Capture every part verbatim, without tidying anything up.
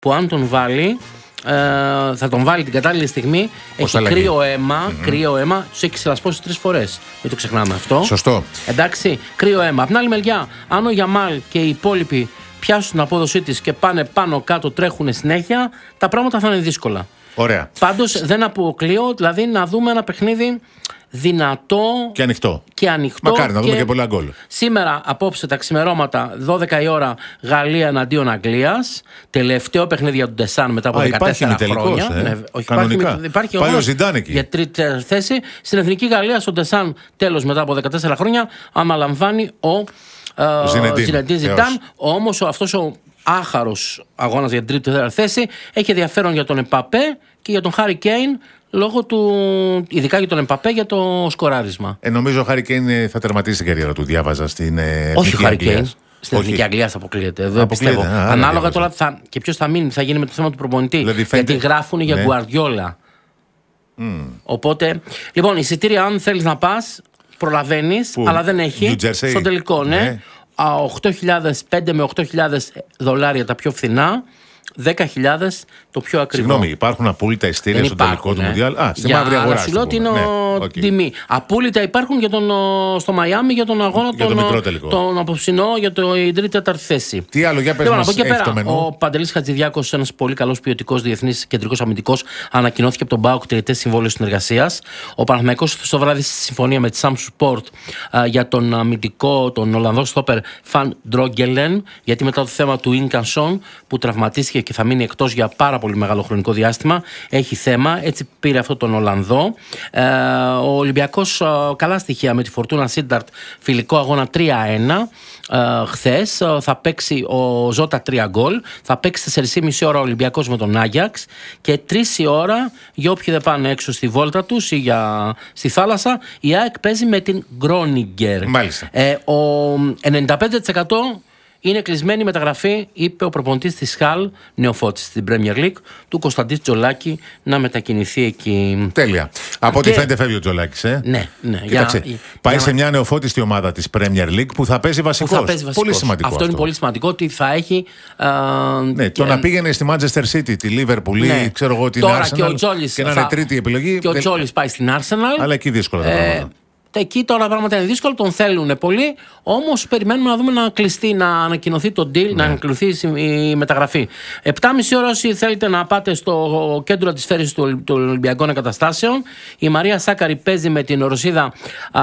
που αν τον βάλει, ε, θα τον βάλει την κατάλληλη στιγμή. Έχει αλλαγή. κρύο αίμα, Mm-hmm. κρύο αίμα, του έχει ξελασπώσει τρεις φορές. Μην το ξεχνάμε αυτό. Σωστό. Εντάξει, κρύο αίμα. Απ' την άλλη μεριά, αν ο Γιαμάλ και οι υπόλοιποι πιάσουν την απόδοσή της και πάνε πάνω κάτω, τρέχουν συνέχεια, τα πράγματα θα είναι δύσκολα. Ωραία. Πάντως δεν αποκλείω, δηλαδή να δούμε ένα παιχνίδι δυνατό Και ανοιχτό. και ανοιχτό. Μακάρι να δούμε και πολλά γκολ. Σήμερα, απόψε τα ξημερώματα, δώδεκα η ώρα, Γαλλία εναντίον Αγγλίας. Τελευταίο παιχνίδι για τον Ντεσάν μετά από Α, δεκατέσσερα υπάρχει χρόνια. ημιτελικός, ε. Ναι, όχι, Κανονικά. υπάρχει, υπάρχει Πάει ο αγώνας Ζιντάν εκεί. για τρίτη θέση. Στην Εθνική Γαλλία, στον Ντεσάν, τέλος μετά από δεκατέσσερα χρόνια, αναλαμβάνει ο Ζινεντίν Ζιντάν. Όμως αυτός ο άχαρος αγώνας για την τρίτη θέση έχει ενδιαφέρον για τον Εμπαπέ και για τον Χάρι Κέιν. Λόγω του, ειδικά για τον Εμπαπέ, για το σκοράρισμα. Ε, νομίζω ο Χάρι Κέιν θα τερματίσει την καριέρα του, διάβαζα στην ε, Όχι ο Χάρι Αγγλίας. Κέιν. Στην Όχι. Εθνική Αγγλία θα αποκλείεται. Δεν Αποκλείεται. πιστεύω. Α, Ανάλογα διάβαζα. τώρα θα, και ποιο θα μείνει, τι θα γίνει με το θέμα του προπονητή. Δηλαδή φαίνεται- Γιατί γράφουν για Ναι. Γκουαρδιόλα. Mm. Οπότε. Λοιπόν, εισιτήρια, αν θέλει να πα, προλαβαίνει, Πού? αλλά δεν έχει. New Jersey. Στο τελικό, ναι. Ναι. Α, οκτώ χιλιάδες, πέντε με οκτώ χιλιάδες δολάρια τα πιο φθηνά. δέκα χιλιάδες το πιο ακριβό. Συγγνώμη, υπάρχουν απόλυτα ειστήρια Δεν στο τελικό του υπάρχουν, Μουντιάλ. Α, στη για, μαύρη αγορά. αλλά ας σου το λέω ότι είναι πούμε. ο- Ναι, οκ. τιμή. Απόλυτα υπάρχουν για τον, ο, στο Μαϊάμι για τον αγώνα Για το τον, μικρό ο- τελικό. τον απόψινό για το η τρίτη τέταρτη θέση. Τι άλλο, για πες Λοιπόν, μας, από εκεί έχεις πέρα, το μενού. ο Παντελής Χατζηδιάκος, ένας πολύ καλός ποιοτικός διεθνής κεντρικός αμυντικός, ανακοινώθηκε από τον ΠΑΟΚ τριετές συμβόλαιο συνεργασίας. Ο Παναθηναϊκός στο βράδυ στη συμφωνία με τη Sam Sport α, για τον αμυντικό, τον Ολλανδό στόπερ Φαν Ντρόγκελεν, γιατί μετά το θέμα του Ίνκανσον που τραυματίστηκε και θα μείνει εκτός για πάρα πολύ μεγάλο χρονικό διάστημα, έχει θέμα. Έτσι πήρε αυτό τον Ολλανδό. Ε, ο Ολυμπιακός α, καλά στοιχεία με τη Φορτούνα Σίνταρτ, φιλικό αγώνα τρία ένα. Uh, χθες uh, θα παίξει ο Ζώτα τρία γκολ, θα παίξει τέσσερις και μισή ώρα ο Ολυμπιακός με τον Άγιαξ και τρεις η ώρα για όποιοι δεν πάνε έξω στη βόλτα τους ή για... στη θάλασσα, η ΑΕΚ παίζει με την Γκρόνιγκερ. Μάλιστα. Ε, ο ενενήντα πέντε τοις εκατό είναι κλεισμένη η μεταγραφή, είπε ο προπονητής της Χαλ, νεοφώτης στην Premier League, του Κωνσταντίν Τζολάκη, να μετακινηθεί εκεί. Τέλεια. Από ό,τι Και- φαίνεται φεύγει ο Τζολάκης, ε. Ναι, ναι. Κοίταξε, για- πάει για σε να- μια νεοφώτιστη ομάδα της Premier League που θα παίζει που βασικός. θα παίζει βασικός. Πολύ σημαντικό αυτό, είναι πολύ σημαντικό ότι θα έχει. Α, Ναι, το και- να πήγαινε στη Manchester City, τη Liverpool ή Ναι. ξέρω εγώ την Τώρα Arsenal και ο Τζόλης και να θα- είναι τρίτη επιλογή. Και ο δεν- Τζόλης πάει στην Arsenal. Αλλά εκεί δύσκολα τα Ε, πράγματα. Εκεί τώρα τα πράγματα είναι δύσκολα, τον θέλουν πολύ. Όμως περιμένουμε να δούμε να κλειστεί, να ανακοινωθεί το deal, να ανακοινωθεί η συμ- η μεταγραφή. επτά και μισή ώρα όσοι θέλετε να πάτε στο κέντρο της φέρησης του, Ολυ- των Ολυμπιακών Εγκαταστάσεων. Η Μαρία Σάκαρη παίζει με την Ρωσίδα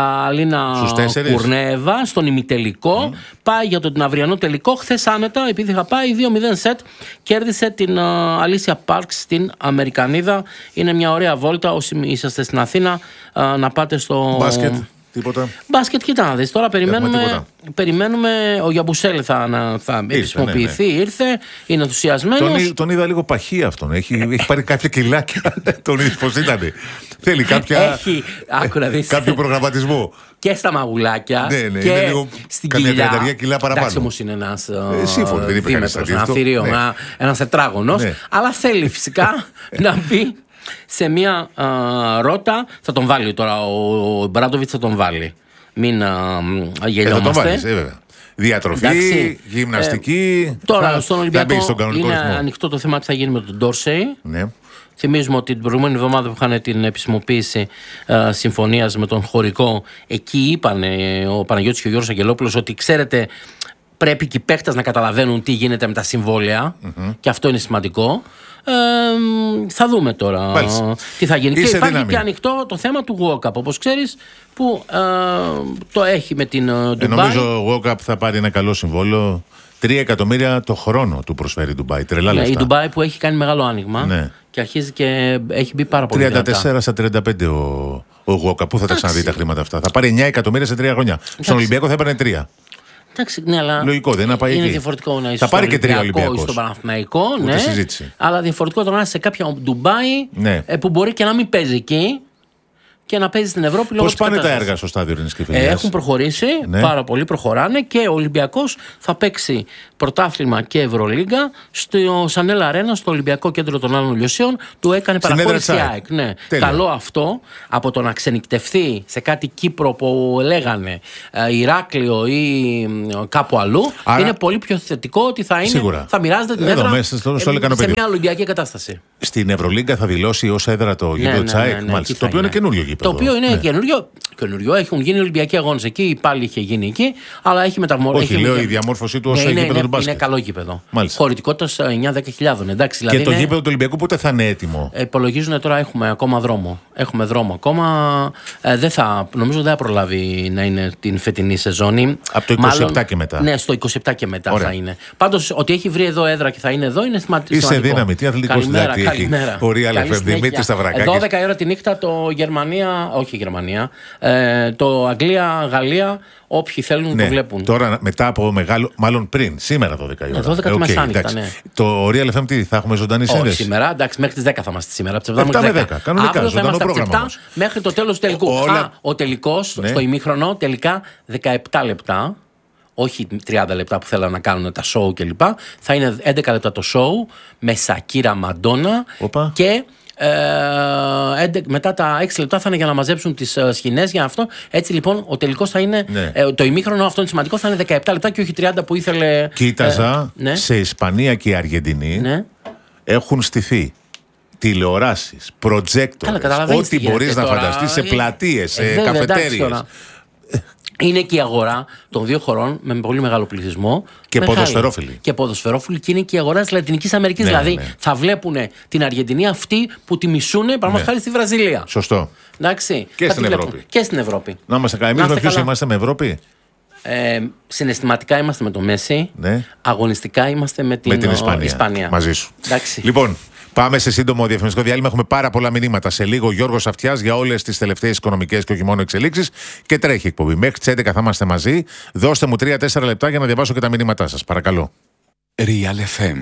Αλίνα Στους τέσσερις. Κουρνέβα στον ημιτελικό. Πάει για τον αυριανό τελικό. Χθες άνετα, επειδή είχα πάει, δύο μηδέν σετ, κέρδισε την α, Αλίσια Πάρξ στην Αμερικανίδα. Είναι μια ωραία βόλτα. Όσοι είσαστε στην Αθήνα, α, να πάτε στο. Μπάσκετ, τίποτα. Μπάσκετ, κοίτα να δεις. Τώρα περιμένουμε, τίποτα. περιμένουμε ο Γιαμπουσέλ θα, να- θα επισημοποιηθεί, ναι, ναι. ήρθε, είναι ενθουσιασμένος. Τον, εί- τον είδα λίγο παχύ αυτόν. Έχει, έχει πάρει κάποια κιλάκια. Τον είδε πώς ήταν. Θέλει κάποια, Έχει, άκου να δεις, κάποιο προγραμματισμό. και στα μαγουλάκια Ναι, ναι, και είναι λίγο στην καμιά κοιλιά. τριανταριά κιλά παραπάνω. Εντάξει, όμως είναι ένας Ε, σύμφωνο, δεν είπε κανείς δίμετρος, ένα αντίθετο. θηρίο, Ναι. ένα, ένας τετράγωνος, Ναι. αλλά θέλει φυσικά να μπει σε μια α, ρότα. Θα τον βάλει τώρα ο, ο Μπράντοβιτς, θα τον βάλει. Μην α, Ε, θα τον γελιόμαστε. βάλεις, ε, βέβαια. Διατροφή, Εντάξει. γυμναστική. Τώρα θα- στον θα Ολυμπιακό μπει στον κανονικό είναι ρυθμό. ανοιχτό το θέμα τι θα γίνει με τον Ντόρσεϊ. Ναι. Θυμίζουμε ότι την προηγούμενη εβδομάδα που είχαν την επισημοποίηση ε, συμφωνίας με τον χωρικό, εκεί είπαν ε, ο Παναγιώτης και ο Γιώργος Αγγελόπουλος ότι ξέρετε πρέπει και οι παίχτες να καταλαβαίνουν τι γίνεται με τα συμβόλαια και αυτό είναι σημαντικό. Ε, θα δούμε τώρα Μάλιστα. τι θα γίνει. Είσαι Και υπάρχει δύναμη. και ανοιχτό το θέμα του Walkup, όπως ξέρεις, που ε, το έχει με την ε, Ε, Ντουμπάι. νομίζω ο Walkup θα πάρει ένα καλό συμβόλαιο. Τρία εκατομμύρια το χρόνο του προσφέρει η Ντουμπάι. Τρελά Ναι, η λεφτά. Ντουμπάι που έχει κάνει μεγάλο άνοιγμα Ναι. και αρχίζει και έχει μπει πάρα πολύ τριάντα δυνατά. τέσσερα στα τριάντα πέντε ο, ο Walkup. Πού θα τα ξαναδεί τα χρήματα αυτά. Θα πάρει εννιά εκατομμύρια σε τρία χρόνια. Στον Ολυμπιακό θα έπαιρνε τρία. Εντάξει, ναι, αλλά Λογικό, δεν είναι να πάει είναι εκεί. διαφορετικό να είσαι Θα πάρει στον και τρία Ολυμπιακό ή Ολυμπιακός. στον Παναθηναϊκό, Ούτε ναι. συζήτηση. Αλλά διαφορετικό το να είσαι σε κάποια Ντουμπάι Ναι. ε, που μπορεί και να μην παίζει εκεί και να παίζει στην Ευρώπη λόγω Πώς της πάνε τα κατάστασης. έργα στο στάδιο Ειρήνης και Ε, Φιλίας? έχουν προχωρήσει Ναι. πάρα πολύ, προχωράνε και ο Ολυμπιακός θα παίξει πρωτάθλημα και Ευρωλίγκα στο Σανέλ Αρένα, στο Ολυμπιακό Κέντρο των Άλλων Λιωσίων. Του έκανε παραχώρηση ΑΕΚ. Ναι. Καλό αυτό από το να ξενικτευτεί σε κάτι Κύπρο που λέγανε ε, Ηράκλειο ή ε, κάπου αλλού. Άρα, είναι πολύ πιο θετικό ότι θα, είναι, θα μοιράζεται την έδρα μέσα στο, στο ε, σε μια Ολυμπιακή κατάσταση. Στην Ευρωλίγκα θα δηλώσει ως έδρα το γήπεδο της ΑΕΚ. Το οποίο είναι καινούριο γήπεδο. Το οποίο είναι καινούριο. Καινούριο. Έχουν γίνει Ολυμπιακοί αγώνες εκεί, πάλι είχε γίνει εκεί, αλλά έχει μεταμορφωθεί. Όχι, λέω η διαμόρφωσή του ως ναι, γήπεδο του μπάσκετ. Είναι καλό γήπεδο. Χωρητικότητα εννιά με δέκα χιλιάδες. Εντάξει, και δηλαδή το είναι... γήπεδο του Ολυμπιακού πότε θα είναι έτοιμο? Ε, υπολογίζουν τώρα έχουμε ακόμα δρόμο. Έχουμε δρόμο ακόμα. Ε, δεν θα, νομίζω δεν θα προλάβει να είναι την φετινή σεζόν. Από το είκοσι επτά Μάλλον, και μετά. Ναι, στο είκοσι επτά και μετά. Ωραία. Θα είναι. Πάντως ότι έχει βρει εδώ έδρα και θα είναι εδώ είναι σημαντικό. Είσαι δύναμη. Τι αθλητικό συντάκτη έχει ο Real εφ εμ Δημήτρης Σταυρακάκης. δώδεκα η ώρα τη νύχτα το Γερμανία, όχι Γερμανία, ε, το Αγγλία, Γαλλία, όποιοι θέλουν ναι, το βλέπουν. Τώρα μετά από μεγάλο, μάλλον πριν, σήμερα δώδεκα η ώρα. δώδεκα το μεσάνυχτα, ναι. Το Real εφ εμ τι θα έχουμε ζωντανή σύνδεση? Όχι σήμερα, εντάξει, μέχρι τις δέκα θα είμαστε σήμερα. επτά με δέκα, κανονικά, ζωντανό πρόγραμμα. Μέχρι το τέλος του τελικού. Όλα... Α, ο τελικός ναι. στο ημίχρονο τελικά δεκαεπτά λεπτά. Όχι τριάντα λεπτά που θέλανε να κάνουν τα show κλπ. Θα είναι έντεκα λεπτά το show με Σακύρα Μαντόνα και ε, μετά τα έξι λεπτά θα είναι για να μαζέψουν τις ε, σκηνές για αυτό. Έτσι λοιπόν ο τελικός θα είναι. Ναι. Ε, το ημίχρονο αυτό είναι σημαντικό, θα είναι δεκαεπτά λεπτά και όχι τριάντα που ήθελε. Κοίταζα ε, ναι. σε Ισπανία και Αργεντινή ναι. έχουν στηθεί τηλεοράσεις, προτζέκτορες, ό,τι μπορείς να φανταστείς σε πλατείες, σε ε, καφετέριες. Είναι και η αγορά των δύο χωρών με πολύ μεγάλο πληθυσμό. Και ποδοσφαιρόφιλοι. Και ποδοσφαιρόφιλοι και είναι και η αγορά της Λατινικής Αμερικής. Ναι, δηλαδή ναι. θα βλέπουν την Αργεντινή αυτή που τη μισούνε, παραδείγματος χάρη στη Βραζιλία. Σωστό. Εντάξει, και στην Ευρώπη. Και στην Ευρώπη. Να είμαστε καλά. Εμείς με ποιους είμαστε με Ευρώπη? Ε, συναισθηματικά είμαστε με το Μέση. Ναι. Αγωνιστικά είμαστε με την, με την Ισπανία. Ισπανία. Μαζί σου. Εντάξει. Λοιπόν. Πάμε σε σύντομο διαφημιστικό διάλειμμα. Έχουμε πάρα πολλά μηνύματα. Σε λίγο Γιώργος Αυτιάς για όλες τις τελευταίες οικονομικές και όχι μόνο εξελίξεις. Και τρέχει η εκπομπή. Μέχρι τις έντεκα θα είμαστε μαζί. Δώστε μου τρία τέσσερα λεπτά για να διαβάσω και τα μηνύματά σας. Παρακαλώ. Real εφ εμ.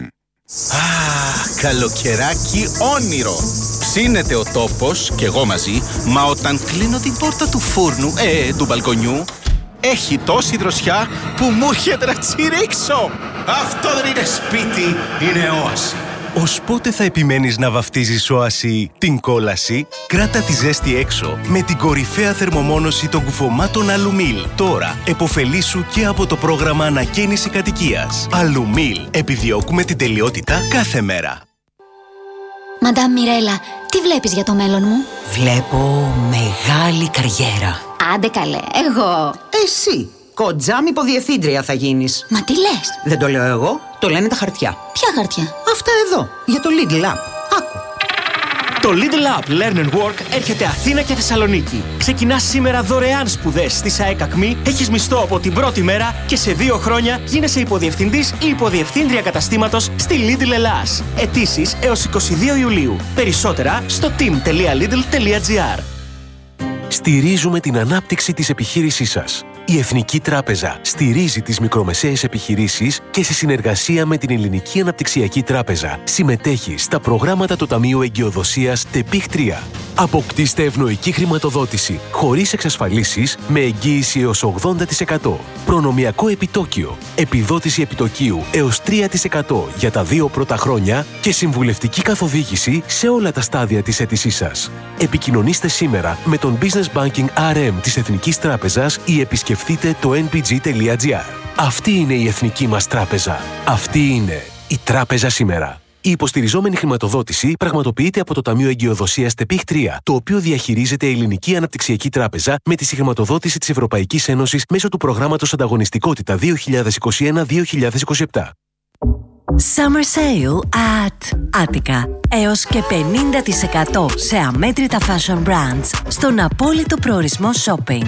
Α, καλοκαιράκι όνειρο. Ψήνεται ο τόπος και εγώ μαζί, μα όταν κλείνω την πόρτα του φούρνου, ε, του μπαλκονιού, έχει τόση δροσιά που μου έρχεται να τσιρίξω. Αυτό δεν είναι σπίτι, είναι όαση. Ως πότε θα επιμένεις να βαφτίζεις όαση την κόλαση? Κράτα τη ζέστη έξω με την κορυφαία θερμομόνωση των κουφωμάτων Αλουμίλ. Τώρα εποφελήσου και από το πρόγραμμα ανακαίνιση κατοικίας. Αλουμίλ. Επιδιώκουμε την τελειότητα κάθε μέρα. Μαντάμ Μιρέλα, τι βλέπεις για το μέλλον μου? Βλέπω μεγάλη καριέρα. Άντε καλέ, εγώ. Εσύ. Κοντζάμ υποδιευθύντρια θα γίνεις. Μα τι λες? Δεν το λέω εγώ, το λένε τα χαρτιά. Ποια χαρτιά? Αυτά εδώ, για το Lidl App. Άκου. Το Lidl App Learn and Work έρχεται Αθήνα και Θεσσαλονίκη. Ξεκινάς σήμερα δωρεάν σπουδές στη ΣΑΕΚ ΑΚΜΗ, έχεις μισθό από την πρώτη μέρα και σε δύο χρόνια γίνεσαι υποδιευθυντής ή υποδιευθύντρια καταστήματος στη Lidl Ελλάς. Αιτήσεις έως είκοσι δύο Ιουλίου. Περισσότερα στο team τελεία lidl τελεία gr. Στηρίζουμε την ανάπτυξη της επιχείρησής σας. Η Εθνική Τράπεζα στηρίζει τις μικρομεσαίες επιχειρήσεις και σε συνεργασία με την Ελληνική Αναπτυξιακή Τράπεζα συμμετέχει στα προγράμματα του Ταμείου Εγκυοδοσίας ΤΕΠΙΧ τρία. Αποκτήστε ευνοϊκή χρηματοδότηση χωρίς εξασφαλίσεις με εγγύηση έως ογδόντα τοις εκατό. Προνομιακό επιτόκιο, επιδότηση επιτοκίου έως τρία τοις εκατό για τα δύο πρώτα χρόνια και συμβουλευτική καθοδήγηση σε όλα τα στάδια της αίτησής σας. Επικοινωνήστε σήμερα με τον Business Banking αρ εμ της Εθνικής Τράπεζας ή επισκεφτείτε το εν πι τζι τελεία τζι άρ. Αυτή είναι η Εθνική μας Τράπεζα. Αυτή είναι η Τράπεζα σήμερα. Η υποστηριζόμενη χρηματοδότηση πραγματοποιείται από το Ταμείο Εγκυοδοσίας ΤΕΠΙΧ τρία, το οποίο διαχειρίζεται η Ελληνική Αναπτυξιακή Τράπεζα με τη συγχρηματοδότηση της Ευρωπαϊκής Ένωσης μέσω του προγράμματος Ανταγωνιστικότητα δύο χιλιάδες είκοσι ένα με δύο χιλιάδες είκοσι επτά. Summer Sale at Attica. Έως και πενήντα τοις εκατό σε αμέτρητα fashion brands στον απόλυτο προορισμό shopping.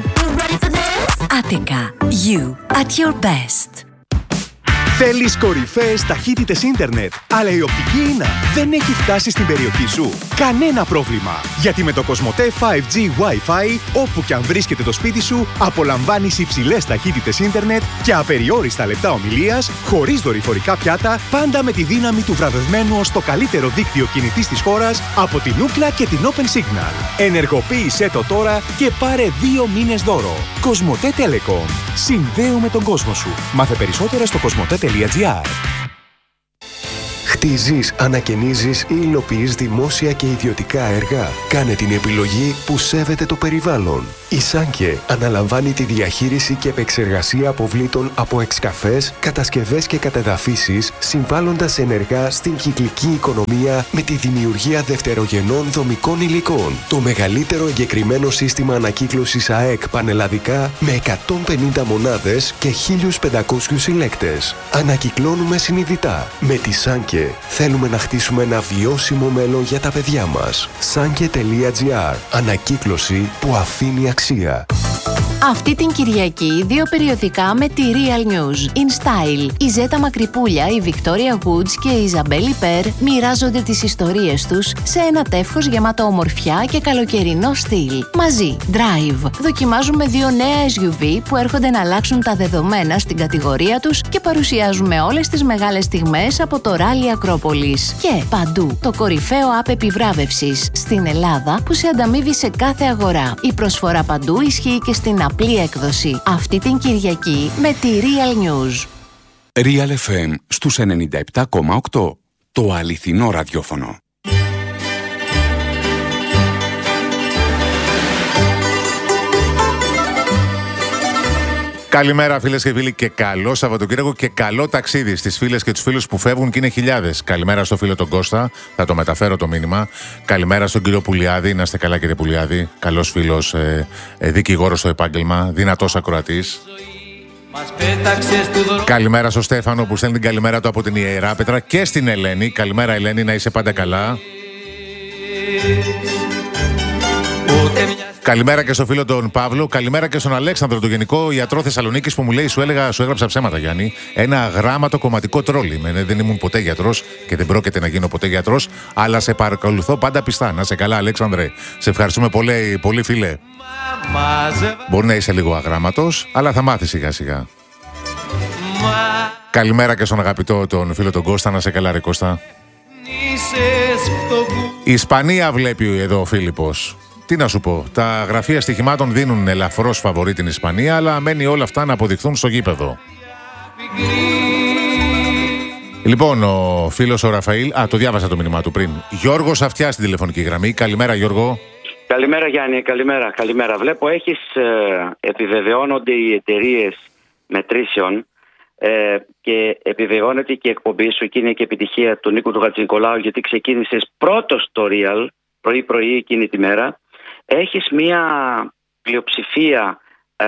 Attica. You at your best. Θέλεις κορυφαίες ταχύτητες ίντερνετ, αλλά η οπτική ίνα δεν έχει φτάσει στην περιοχή σου? Κανένα πρόβλημα, γιατί με το Κοσμοτέ φάιβ τζι Wi-Fi, όπου και αν βρίσκεται το σπίτι σου, απολαμβάνεις υψηλές ταχύτητες ίντερνετ και απεριόριστα λεπτά ομιλίας, χωρίς δορυφορικά πιάτα, πάντα με τη δύναμη του βραβευμένου ως το καλύτερο δίκτυο κινητής της χώρας από την Ookla και την Open Signal. Ενεργοποίησέ το τώρα και πάρε δύο μήνες δώρο. Κοσμοτέ Telecom. Συνδέουμε τον κόσμο σου. Μάθε περισσότερα στο κοσμοτέ τελεία com. τελεία τζι άρ. Χτίζεις, ανακαινίζεις ή υλοποιείς δημόσια και ιδιωτικά έργα. Κάνε την επιλογή που σέβεται το περιβάλλον. Η Σάνκε αναλαμβάνει τη διαχείριση και επεξεργασία αποβλήτων από εξκαφές, κατασκευές και κατεδαφίσεις, συμβάλλοντας ενεργά στην κυκλική οικονομία με τη δημιουργία δευτερογενών δομικών υλικών. Το μεγαλύτερο εγκεκριμένο σύστημα ανακύκλωσης ΑΕΚ πανελλαδικά με εκατόν πενήντα μονάδες και χίλιους πεντακόσιους συλλέκτες. Ανακυκλώνουμε συνειδητά. Με τη Σάνκε θέλουμε να χτίσουμε ένα βιώσιμο μέλλον για τα παιδιά μας. Σάνκε τελεία τζι άρ. Ανακύκλωση που αφήνει αξία. Αυτή την Κυριακή δύο περιοδικά με τη Real News. In Style. Η Ζέτα Μακρυπούλια, η Victoria Woods και η Ιζαμπέλη Περ μοιράζονται τις ιστορίες τους σε ένα τεύχος γεμάτο ομορφιά και καλοκαιρινό στυλ. Μαζί, Drive. Δοκιμάζουμε δύο νέα ες γιου βι που έρχονται να αλλάξουν τα δεδομένα στην κατηγορία τους και παρουσιάζουμε όλες τις μεγάλες στιγμές από το Rally Ακρόπολης. Και παντού, το κορυφαίο app επιβράβευσης στην Ελλάδα που σε ανταμείβει σε κάθε αγορά. Η προσφορά παντού ισχύει και στην απλή έκδοση. Αυτή την Κυριακή με τη Real News. Real εφ εμ στους ενενήντα επτά κόμμα οκτώ. Το αληθινό ραδιόφωνο. Καλημέρα φίλες και φίλοι και καλό Σαββατοκύριακο και καλό ταξίδι στις φίλες και τους φίλους που φεύγουν και είναι χιλιάδες. Καλημέρα στο φίλο τον Κώστα, θα το μεταφέρω το μήνυμα. Καλημέρα στον κύριο Πουλιάδη, να είστε καλά κύριε Πουλιάδη. Καλός φίλος, ε, ε, δικηγόρος στο επάγγελμα, δυνατός ακροατής. Καλημέρα στο Στέφανο που στέλνει την καλημέρα του από την Ιεράπετρα και στην Ελένη. Καλημέρα Ελένη, να είσαι πάντα καλά. Καλημέρα και στο φίλο τον Παύλο. Καλημέρα και στον Αλέξανδρο, τον Γενικό Ιατρό Θεσσαλονίκης, που μου λέει: Σου έλεγα, σου έγραψα ψέματα, Γιάννη. Ένα γράμματο κομματικό τρόλι. Με, δεν ήμουν ποτέ γιατρός και δεν πρόκειται να γίνω ποτέ γιατρός, αλλά σε παρακολουθώ πάντα πιστά. Να σε καλά, Αλέξανδρε. Σε ευχαριστούμε πολύ, πολύ φίλε. Μπορεί να είσαι λίγο αγράμματος, αλλά θα μάθεις σιγά σιγά. Καλημέρα και στον αγαπητό τον φίλο τον Κώστα. Να σε καλά, ρε Κώστα. Η Ισπανία βλέπει εδώ ο Φίλιππος. Τι να σου πω, τα γραφεία στοιχημάτων δίνουν ελαφρώς φαβορί την Ισπανία, αλλά μένει όλα αυτά να αποδειχθούν στο γήπεδο. Λοιπόν, ο φίλος ο Ραφαήλ, α, το διάβασα το μήνυμά του πριν. Γιώργος Αυτιά στην τηλεφωνική γραμμή. Καλημέρα, Γιώργο. Καλημέρα, Γιάννη. Καλημέρα. Καλημέρα. Βλέπω έχεις ε, επιβεβαιώνονται οι εταιρείες μετρήσεων ε, και επιβεβαιώνεται και η εκπομπή σου και είναι και επιτυχία του Νίκου του Χατζηνικολάου, γιατί ξεκίνησες πρώτος στο Real πρωί-πρωί εκείνη τη μέρα. Έχεις μία πλειοψηφία ε,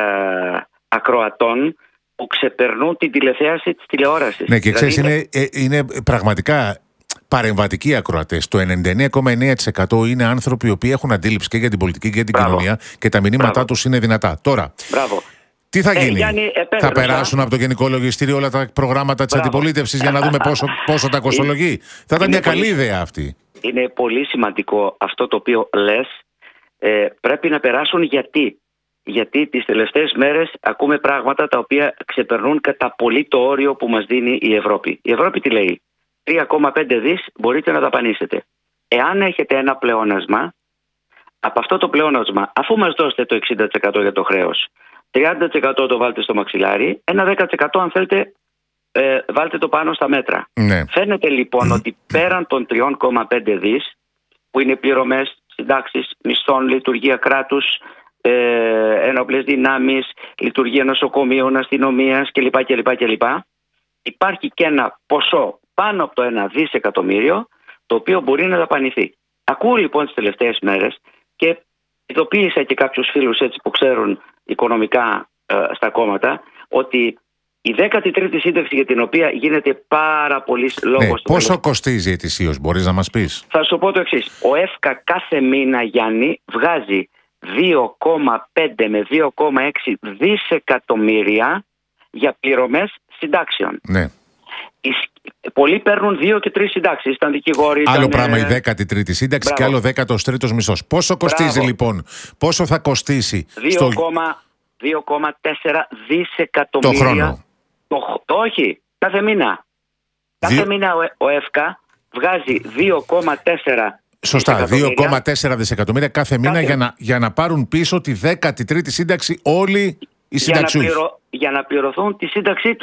ακροατών που ξεπερνούν την τηλεθέαση της τηλεόρασης. Ναι, και ξέρεις, δηλαδή, είναι, ε, είναι πραγματικά παρεμβατικοί ακροατές. Το ενενήντα εννέα κόμμα εννέα τοις εκατό είναι άνθρωποι οι οποίοι έχουν αντίληψη και για την πολιτική και για την Μπράβο. κοινωνία και τα μηνύματά Μπράβο. τους είναι δυνατά. Τώρα, Μπράβο. τι θα ε, γίνει, Γιάννη, θα περάσουν α? από το Γενικό Λογιστήριο όλα τα προγράμματα της αντιπολίτευσης για να δούμε πόσο, πόσο τα κοστολογεί. Θα ήταν μια καλή ιδέα αυτή. Είναι πολύ σημαντικό αυτό το οποίο λες. Ε, πρέπει να περάσουν γιατί. Γιατί τις τελευταίες μέρες ακούμε πράγματα τα οποία ξεπερνούν κατά πολύ το όριο που μας δίνει η Ευρώπη. Η Ευρώπη τι λέει? τρία κόμμα πέντε δις μπορείτε να δαπανίσετε. Εάν έχετε ένα πλεόνασμα, από αυτό το πλεόνασμα, αφού μας δώσετε το εξήντα τοις εκατό για το χρέος, τριάντα τοις εκατό το βάλτε στο μαξιλάρι, ένα δέκα τοις εκατό αν θέλετε ε, βάλτε το πάνω στα μέτρα. Ναι. Φαίνεται λοιπόν ότι πέραν των τρία κόμμα πέντε δις, που είναι πληρωμές, συντάξεις, μισθών, λειτουργία κράτους, ε, ένοπλες δυνάμεις, λειτουργία νοσοκομείων, αστυνομίας κλπ, κλπ, κλπ. Υπάρχει και ένα ποσό πάνω από το ένα δισεκατομμύριο, το οποίο μπορεί να δαπανηθεί. Ακούω λοιπόν τις τελευταίες μέρες και ειδοποίησα και κάποιους φίλους έτσι που ξέρουν οικονομικά ε, στα κόμματα, ότι η δέκατη τρίτη σύνταξη, για την οποία γίνεται πάρα πολύ λόγος... Ναι, πόσο τέλος, κοστίζει ετησίως, μπορείς να μας πεις? Θα σου πω το εξής. Ο ΕΦΚΑ κάθε μήνα, Γιάννη, βγάζει δύο κόμμα πέντε με δύο κόμμα έξι δισεκατομμύρια για πληρωμές συντάξεων. Ναι. Πολλοί παίρνουν δύο και τρεις συντάξεις. Ήταν δικηγόροι. Άλλο ήταν, πράγμα η δέκατη τρίτη σύνταξη. Μπράβο. Και άλλο δέκατος τρίτος μισθός. Πόσο κοστίζει Μπράβο. λοιπόν, πόσο θα κοστίσει? δύο κόμμα τέσσερα δισεκατομμύρια το χρόνο. Το, το, όχι, κάθε μήνα. Κάθε δύο... μήνα ο, ο ΕΦΚΑ βγάζει δύο κόμμα τέσσερα. Σωστά, δύο κόμμα τέσσερα δισεκατομμύρια κάθε μήνα κάθε... Για, να, για να πάρουν πίσω τη δέκατη τρίτη σύνταξη όλοι οι συνταξιούχοι. Για, πληρω... για να πληρωθούν τη σύνταξή τους.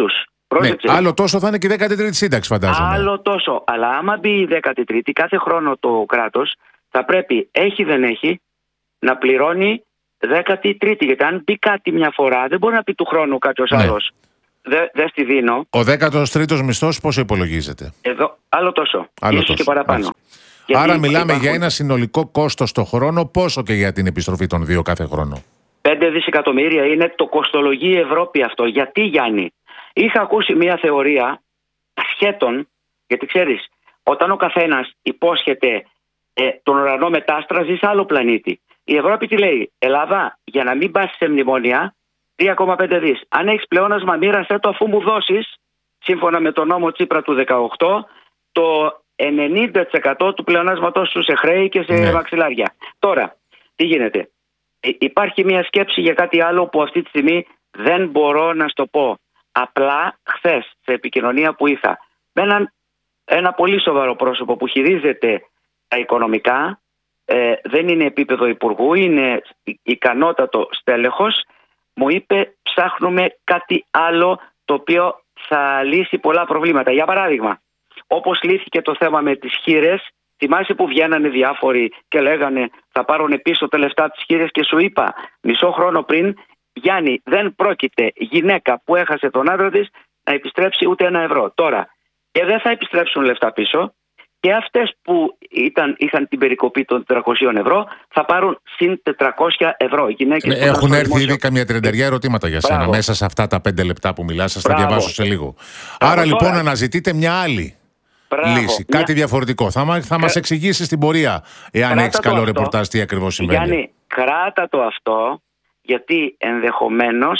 Ναι, άλλο τόσο θα είναι και η δέκατη τρίτη σύνταξη, φαντάζομαι. Άλλο τόσο. Αλλά άμα μπει η δέκατη τρίτη, κάθε χρόνο το κράτος θα πρέπει, έχει δεν έχει, να πληρώνει δέκατη τρίτη. Γιατί αν μπει κάτι μια φορά, δεν μπορεί να πει του χρόνου κάποιος ναι. άλλος. Δεν δε στη δίνω. Ο δέκατος τρίτος μισθός πόσο υπολογίζεται? Εδώ, άλλο τόσο. Άλλο ίσως τόσο. Και παραπάνω. Άρα μιλάμε υπάρχουν... για ένα συνολικό κόστος το χρόνο, πόσο και για την επιστροφή των δύο κάθε χρόνο? πέντε δισεκατομμύρια είναι το κοστολογεί η Ευρώπη αυτό. Γιατί, Γιάννη? Είχα ακούσει μια θεωρία ασχέτων, γιατί ξέρεις, όταν ο καθένας υπόσχεται ε, τον ουρανό μετάστρα, ζει σε άλλο πλανήτη. Η Ευρώπη τι λέει? Ελλάδα, για να μην πας σε μνημόνια, τρία κόμμα πέντε δις. Αν έχεις πλεόνασμα, μοίρασέ το αφού μου δώσεις, σύμφωνα με τον νόμο Τσίπρα του δεκαοκτώ, το ενενήντα τοις εκατό του πλεονάσματός σου σε χρέη και σε ναι. μαξιλάρια. Τώρα, τι γίνεται? Ε, υπάρχει μια σκέψη για κάτι άλλο που αυτή τη στιγμή δεν μπορώ να στο πω. Απλά χθες σε επικοινωνία που είχα με έναν, ένα πολύ σοβαρό πρόσωπο που χειρίζεται τα οικονομικά, ε, δεν είναι επίπεδο υπουργού, είναι ικανότατο στέλεχος, μου είπε ψάχνουμε κάτι άλλο το οποίο θα λύσει πολλά προβλήματα. Για παράδειγμα, όπως λύθηκε το θέμα με τις χήρες, θυμάσαι που βγαίνανε διάφοροι και λέγανε θα πάρουν πίσω τα λεφτά τις χήρες και σου είπα μισό χρόνο πριν, Γιάννη, δεν πρόκειται γυναίκα που έχασε τον άντρα της να επιστρέψει ούτε ένα ευρώ. Τώρα, και δεν θα επιστρέψουν λεφτά πίσω και αυτές που ήταν, είχαν την περικοπή των τετρακόσια ευρώ θα πάρουν συν τετρακόσια ευρώ. Γυναίκες ε, έχουν έρθει δημόσιο. Ήδη καμιά τριανταριά ερωτήματα για σένα. Μπράβο. Μέσα σε αυτά τα πέντε λεπτά που μιλάς, σας τα διαβάσω σε λίγο. Μπράβο. Άρα λοιπόν τώρα αναζητείτε μια άλλη Μπράβο. λύση, μια... κάτι διαφορετικό. Θα, θα μας εξηγήσει στην πορεία, εάν έχεις καλό ρεπορτάζ, τι ακριβώς συμβαίνει. Γιάννη, κράτα το αυτό, γιατί ενδεχομένως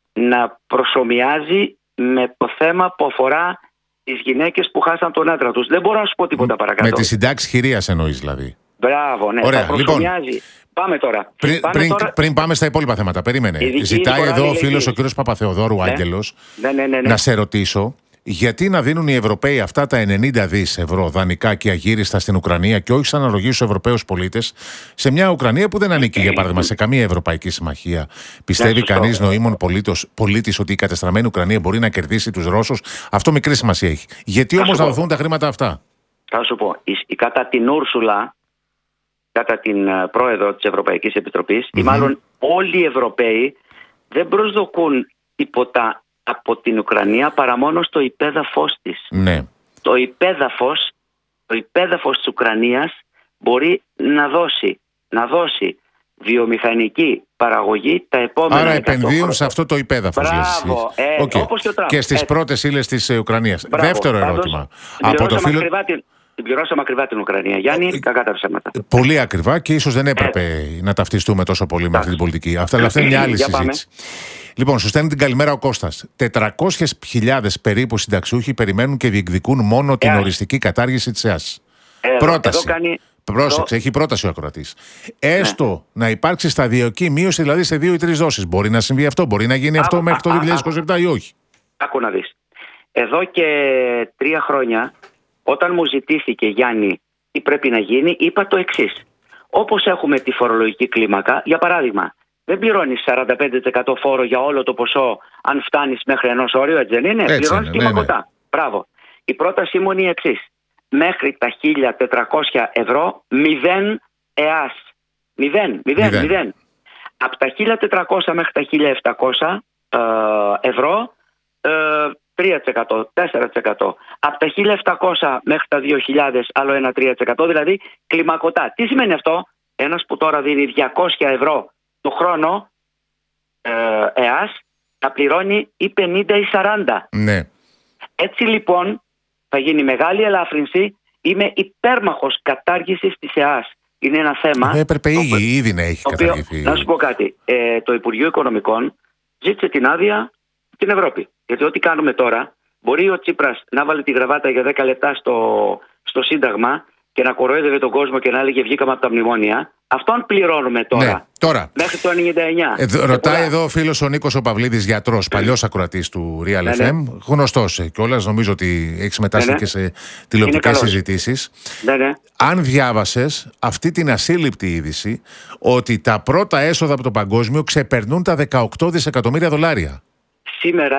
να προσομοιάζει με το θέμα που αφορά τις γυναίκες που χάσαν τον άντρα τους. Δεν μπορώ να σου πω τίποτα παρακάτω. Με τη συντάξη χειρίας εννοείς δηλαδή? Μπράβο, ναι. Ωραία, θα προσομοιάζει. Λοιπόν, πάμε τώρα. Πριν, πάμε πριν, τώρα. πριν πάμε στα υπόλοιπα θέματα, περίμενε. Ζητάει εδώ ο φίλος ο κύριος Παπαθεοδόρου, ναι. Άγγελος, ναι, ναι, ναι, ναι. να σε ρωτήσω. Γιατί να δίνουν οι Ευρωπαίοι αυτά τα ενενήντα δις ευρώ δανεικά και αγύριστα στην Ουκρανία και όχι σαν αναλογή στους Ευρωπαίους πολίτες σε μια Ουκρανία που δεν ανήκει, για παράδειγμα, σε καμία ευρωπαϊκή συμμαχία? Πιστεύει κανείς νοήμων πολίτης ότι η κατεστραμμένη Ουκρανία μπορεί να κερδίσει τους Ρώσους? Αυτό μικρή σημασία έχει. Γιατί όμως να δοθούν τα χρήματα αυτά? Θα σου πω. Κατά την Ούρσουλα, κατά την πρόεδρο της Ευρωπαϊκής Επιτροπής, mm-hmm. ή μάλλον όλοι οι Ευρωπαίοι δεν προσδοκούν τίποτα από την Ουκρανία παρά μόνο στο υπέδαφος της. Ναι. Το υπέδαφος, το υπέδαφος της Ουκρανίας μπορεί να δώσει, να δώσει βιομηχανική παραγωγή τα επόμενα. Άρα επενδύουν σε αυτό το υπέδαφος. Μπράβο, ε, okay. όπως και ο Τραμπ. Και στις Έτσι. πρώτες ύλες της Ουκρανίας. Μπράβο. Δεύτερο Πάντως, ερώτημα. Από το φίλο... την, την πληρώσαμε ακριβά την Ουκρανία. Γιάννη, ε, κακά τα ψέματα. Πολύ ακριβά και ίσως δεν έπρεπε ε. να ταυτιστούμε τόσο πολύ με αυτή την πολιτική. Αυτά, αλλά αυτή είναι μια άλλη συζήτηση. Λοιπόν, σου στέλνει την καλημέρα ο Κώστας. τετρακόσιες χιλιάδες περίπου συνταξιούχοι περιμένουν και διεκδικούν μόνο ε. την οριστική κατάργηση της ΕΑΣ. Ε, πρόταση. Εδώ κάνει... Πρόσεξε, εδώ... έχει πρόταση ο ακροατής. Έστω ναι. να υπάρξει σταδιακή μείωση, δηλαδή σε δύο ή τρεις δόσεις. Μπορεί να συμβεί αυτό, μπορεί να γίνει α, αυτό α, μέχρι α, το δύο χιλιάδες είκοσι επτά ή όχι? Άκου να δεις. Εδώ και τρία χρόνια, όταν μου ζητήθηκε, Γιάννη, τι πρέπει να γίνει, είπα το εξής. Όπως έχουμε τη φορολογική κλίμακα, για παράδειγμα, δεν πληρώνεις σαράντα πέντε τοις εκατό φόρο για όλο το ποσό αν φτάνεις μέχρι ενός όριου, έτσι δεν είναι? Έτσι πληρώνεις είναι, κλιμακωτά. ναι, ναι. Μπράβο. Η πρότασή μου είναι η εξής. Μέχρι τα χίλια τετρακόσια ευρώ, μηδέν ΕΑΣ. Μηδέν, μηδέν, μηδέν. Από τα χίλια τετρακόσια μέχρι τα χίλια επτακόσια ε, ευρώ, ε, τρία τοις εκατό, τέσσερα τοις εκατό. Από τα χίλια επτακόσια μέχρι τα δύο χιλιάδες, άλλο ένα τρία τοις εκατό, δηλαδή κλιμακωτά. Τι σημαίνει αυτό? Ένας που τώρα δίνει διακόσια ευρώ το χρόνο ε, ΕΑΣ, θα πληρώνει ή πενήντα ή σαράντα. Ναι. Έτσι λοιπόν θα γίνει μεγάλη ελάφρυνση. Είμαι υπέρμαχος κατάργησης της ΕΑΣ. Είναι ένα θέμα. Ε, έπρεπε ήδη, ήδη να έχει οποίο, καταργηθεί. Να σου πω κάτι. Ε, το Υπουργείο Οικονομικών ζήτησε την άδεια στην Ευρώπη. Γιατί ό,τι κάνουμε τώρα, μπορεί ο Τσίπρας να βάλει τη γραβάτα για δέκα λεπτά στο, στο Σύνταγμα και να κοροϊδεύε τον κόσμο και να έλεγε βγήκαμε από τα μνημόνια. Αυτόν πληρώνουμε τώρα. Ναι, τώρα. Μέχρι το ενενήντα εννιά. Ε, ρωτάει εδώ ο φίλος ο Νίκος ο Παυλίδης, γιατρός, παλιός ακροατής του Real ναι, εφ εμ. Ναι. Γνωστός κιόλας, νομίζω ότι έχει συμμετάσχει ναι, ναι. και σε τηλεοπτικές συζητήσεις. Ναι, ναι. Αν διάβασες αυτή την ασύλληπτη είδηση ότι τα πρώτα έσοδα από το παγκόσμιο ξεπερνούν τα δεκαοκτώ δισεκατομμύρια δολάρια. Σήμερα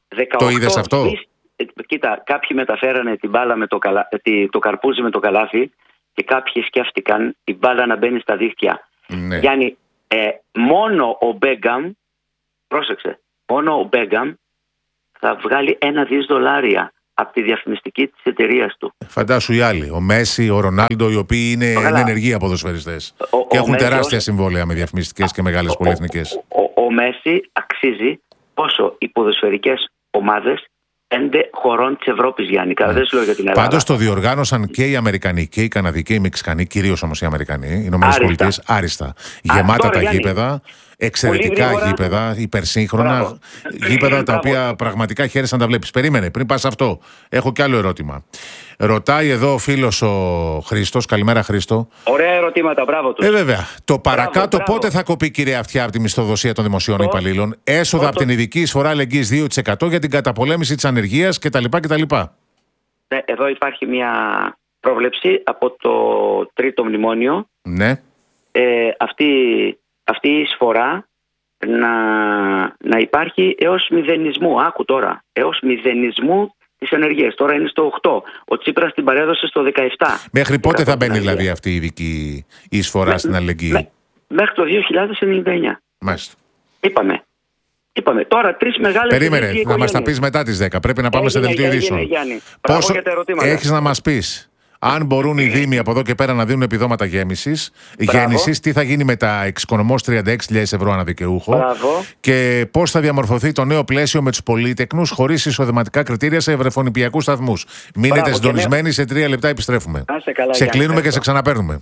δεκαοκτώ Το είδες αυτό? δις, κοίτα, κάποιοι μεταφέρανε την μπάλα με το, καλα, το καρπούζι με το καλάθι και κάποιοι σκέφτηκαν την μπάλα να μπαίνει στα δίχτυα. Ναι. Γιάννη, ε, μόνο ο Μπέγκαμ, πρόσεξε, μόνο ο Μπέγκαμ θα βγάλει ένα δις δολάρια από τη διαφημιστική της εταιρείας του. Φαντάσου οι άλλοι, ο Μέση, ο Ρονάλντο, οι οποίοι είναι ενεργοί ποδοσφαιριστές και ο έχουν Μέση, τεράστια ως... συμβόλαια με διαφημιστικές και μεγάλες ο, πολυεθνικές. Ο, ο, ο Μέση αξίζει όσο οι ποδοσφαιρικές ομάδες πέντε χωρών της Ευρώπης, Γιάννη. Καλά, δεν σου λέω για την Ελλάδα. Πάντως το διοργάνωσαν και οι Αμερικανοί και οι Καναδοί και οι Μεξικανοί, κυρίως όμως οι Αμερικανοί, οι Ηνωμένες Πολιτείες, άριστα. Γεμάτα τώρα, τα Γιάννη, γήπεδα, εξαιρετικά γρήγορα, γήπεδα, υπερσύγχρονα, μπράβο. γήπεδα τα Μπράβο. οποία πραγματικά χαίρεσαι να τα βλέπεις. Περίμενε, πριν πας αυτό, έχω κι άλλο ερώτημα. Ρωτάει εδώ ο φίλος ο Χρήστος. Καλημέρα, Χρήστο. Ωραία ερωτήματα, μπράβο τους. Ε, βέβαια. Το παρακάτω μπράβο. πότε θα κοπεί, κύριε Αυτιά, από τη μισθοδοσία των δημοσίων Το- υπαλλήλων? Έσοδα το- από την ειδική εισφορά αλληλεγγύης δύο τοις εκατό για την καταπολέμηση της ανεργίας κτλ. κτλ. Ναι, εδώ υπάρχει μια πρόβλεψη από το τρίτο μνημόνιο. Ναι. Ε, αυτή, αυτή η εισφορά να, να υπάρχει έως μηδενισμού. Άκου τώρα. Έως μηδενισμού της ενεργείας. Τώρα είναι στο οκτώ. Ο Τσίπρας την παρέδωσε στο δεκαεπτά. Μέχρι πότε θα μπαίνει ενεργεία. δηλαδή αυτή η ειδική εισφορά Με- στην αλληλεγγύη? με- Μέχρι το δύο χιλιάδες ενενήντα εννιά. Μάλιστα. Είπαμε. Είπαμε. Τώρα τρεις μεγάλες... Περίμενε, ελληνικές να μας τα οικογένειες. πεις μετά τις δέκα. Πρέπει να πάμε σε Έγινε, δελτίο έγινε, ειδήσεων. Γιάννη. Μπράβο για τα ερωτήματα. Έχεις να μας πεις αν μπορούν οι Δήμοι από εδώ και πέρα να δίνουν επιδόματα γέμισης, γέννησης, τι θα γίνει με τα εξοικονομώς τριάντα έξι χιλιάδες ευρώ αναδικαιούχο Μπράβο. και πώς θα διαμορφωθεί το νέο πλαίσιο με τους πολυτεκνούς χωρίς εισοδηματικά κριτήρια σε ευρεφονιπιακούς σταθμούς. Μείνετε Μπράβο, συντονισμένοι, σε τρία λεπτά επιστρέφουμε. Να είστε καλά, Σε Γιάννη. κλείνουμε και σε Ευχαριστώ. ξαναπαίρνουμε.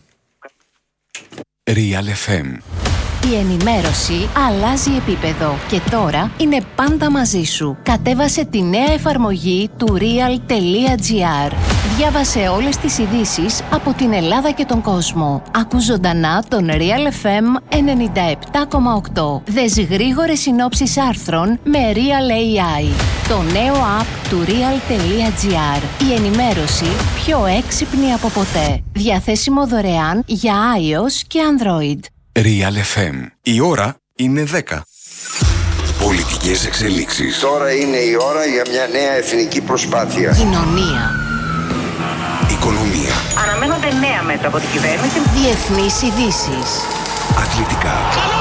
Real εφ εμ. Η ενημέρωση αλλάζει επίπεδο και τώρα είναι πάντα μαζί σου. Κατέβασε τη νέα εφαρμογή του real.gr. Διάβασε όλες τις ειδήσεις από την Ελλάδα και τον κόσμο. Ακού ζωντανά τον Real εφ εμ ενενήντα επτά κόμμα οκτώ. Δες γρήγορες συνόψεις άρθρων με Real έι άι. Το νέο app του real.gr. Η ενημέρωση πιο έξυπνη από ποτέ. Διαθέσιμο δωρεάν για iOS και Android. Real εφ εμ. Η ώρα είναι δέκα. Πολιτικές εξελίξεις. Τώρα είναι η ώρα για μια νέα εθνική προσπάθεια. Κοινωνία. Οικονομία. Αναμένονται νέα μέτρα από την κυβέρνηση. Διεθνείς ειδήσεις. Αθλητικά.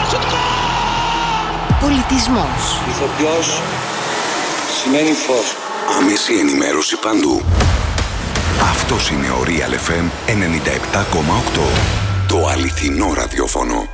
Πολιτισμός. Ηθοποιός σημαίνει φως. Άμεση ενημέρωση παντού. Αυτός είναι ο Real εφ εμ ενενήντα επτά κόμμα οκτώ. Το αληθινό ραδιόφωνο.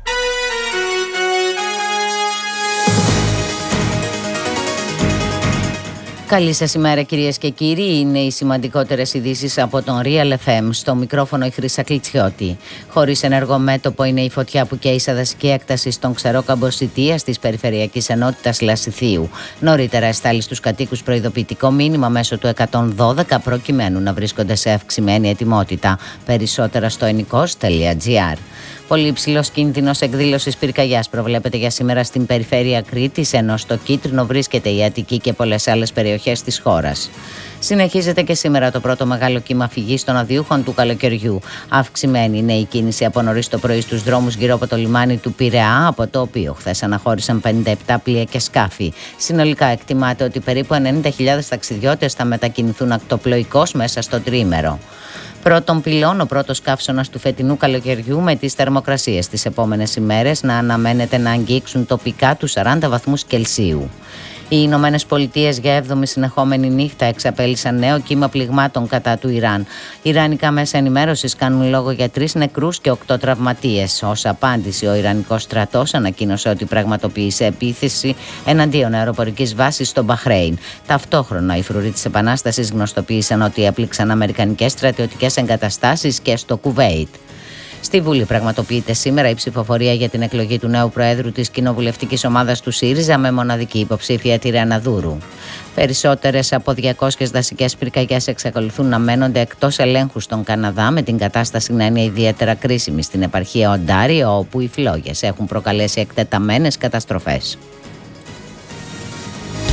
Καλή σας ημέρα, κυρίες και κύριοι. Είναι οι σημαντικότερες ειδήσεις από τον Real εφ εμ. Στο μικρόφωνο η Χρύσα Κλιτσιώτη. Χωρίς ενεργό μέτωπο είναι η φωτιά που καίει σε δασική έκταση στον Ξερόκαμπο Σιτίας της Περιφερειακής Ενότητας Λασιθίου. Νωρίτερα εστάλει στους κατοίκους προειδοποιητικό μήνυμα μέσω του εκατόν δώδεκα προκειμένου να βρίσκονται σε αυξημένη ετοιμότητα. Περισσότερα στο ενικός τελεία τζι άρ. Πολύ υψηλός κίνδυνος εκδήλωσης πυρκαγιάς προβλέπεται για σήμερα στην περιφέρεια Κρήτης, ενώ στο κίτρινο βρίσκεται η Αττική και πολλές άλλες περιοχές της χώρας. Συνεχίζεται και σήμερα το πρώτο μεγάλο κύμα φυγής των αδιούχων του καλοκαιριού. Αυξημένη είναι η κίνηση από νωρίς το πρωί στους δρόμους γύρω από το λιμάνι του Πειραιά, από το οποίο χθες αναχώρησαν πενήντα επτά πλοία και σκάφη. Συνολικά εκτιμάται ότι περίπου ενενήντα χιλιάδες ταξιδιώτες θα μετακινηθούν ακτοπλοϊκώς μέσα στο τριήμερο. Πρώτον πυλών, ο πρώτος καύσωνας του φετινού καλοκαιριού, με τις θερμοκρασίες τις επόμενες ημέρες να αναμένεται να αγγίξουν τοπικά τους σαράντα βαθμούς Κελσίου. Οι Ηνωμένες Πολιτείες για έβδομη συνεχόμενη νύχτα εξαπέλυσαν νέο κύμα πληγμάτων κατά του Ιράν. Ιρανικά μέσα ενημέρωσης κάνουν λόγο για τρεις νεκρούς και οκτώ τραυματίες. Ως απάντηση, ο Ιρανικός στρατός ανακοίνωσε ότι πραγματοποίησε επίθεση εναντίον αεροπορικής βάσης στο Μπαχρέιν. Ταυτόχρονα, οι φρουροί της Επανάστασης γνωστοποίησαν ότι έπληξαν αμερικανικές στρατιωτικές εγκαταστάσεις και στο Κουβέιτ. Στη Βουλή πραγματοποιείται σήμερα η ψηφοφορία για την εκλογή του νέου Προέδρου της κοινοβουλευτικής ομάδας του ΣΥΡΙΖΑ με μοναδική υποψήφια τη Ρεαναδούρου. Περισσότερες από διακόσιες δασικές πυρκαγιές εξακολουθούν να μένονται εκτός ελέγχου στον Καναδά, με την κατάσταση να είναι ιδιαίτερα κρίσιμη στην επαρχία Οντάριο, όπου οι φλόγες έχουν προκαλέσει εκτεταμένες καταστροφές.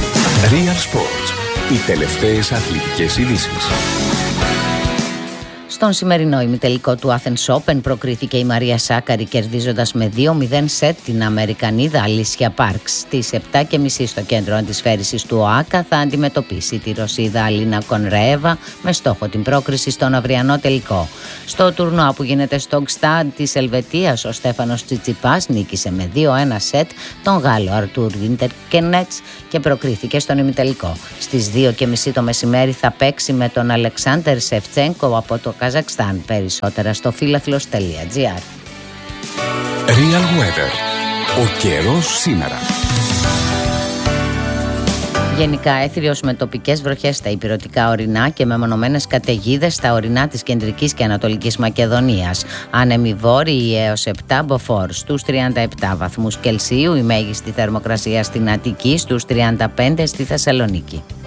Real Sports. Οι τελευταίες αθλητικές ειδήσεις. Στον σημερινό ημιτελικό του Athens Open προκρίθηκε η Μαρία Σάκαρη κερδίζοντας με δύο μηδέν σετ την Αμερικανίδα Αλίσια Πάρξ. Στις επτά και μισή στο κέντρο αντισφαίρησης του ΟΑΚΑ θα αντιμετωπίσει τη Ρωσίδα Αλίνα Κονρέεβα με στόχο την πρόκριση στον αυριανό τελικό. Στο τουρνουά που γίνεται στο Γκστάντ της Ελβετίας, ο Στέφανος Τσιτσιπάς νίκησε με δύο ένα σετ τον Γάλλο Αρτούρ Βίντερκενέτς και προκρίθηκε στον ημιτελικό. Στις δύο και μισή το μεσημέρι θα παίξει με τον Αλεξάντερ Σεφτσένκο από το Καζακστάν. Περισσότερα στο φίλαθλος τελεία τζι άρ. Real Weather. Ο καιρός σήμερα. Γενικά έθριος με τοπικές βροχές στα ηπειρωτικά ορεινά και με μονομένες καταιγίδες στα ορεινά της Κεντρικής και Ανατολικής Μακεδονίας. Άνεμοι βόρειοι έως επτά μποφόρ στους τριάντα επτά βαθμούς Κελσίου, η μέγιστη θερμοκρασία στην Αττική στους τριάντα πέντε στη Θεσσαλονίκη.